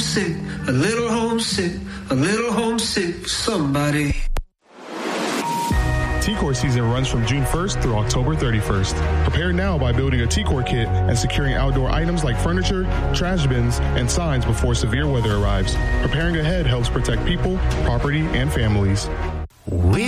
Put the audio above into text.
homesick, a little homesick, a little homesick for somebody. T-Core season runs from June 1st through October 31st. Prepare now by building a T-Core kit and securing outdoor items like furniture, trash bins, and signs before severe weather arrives. Preparing ahead helps protect people, property, and families.